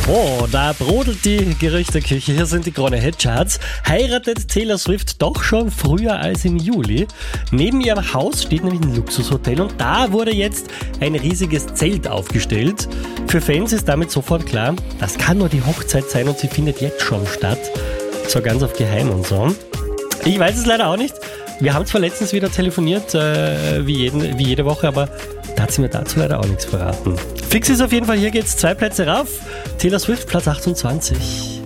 Oh, da brodelt die Gerüchteküche. Hier sind die Krone-Hit-Charts. Heiratet Taylor Swift doch schon früher als im Juli? Neben ihrem Haus steht nämlich ein Luxushotel und da wurde jetzt ein riesiges Zelt aufgestellt. Für Fans ist damit sofort klar, das kann nur die Hochzeit sein und sie findet jetzt schon statt. So ganz auf Geheim und so. Ich weiß es leider auch nicht. Wir haben zwar letztens wieder telefoniert, wie jede Woche, aber da hat sie mir dazu leider auch nichts verraten. Fix ist auf jeden Fall, hier geht's 2 Plätze rauf. Taylor Swift, Platz 28.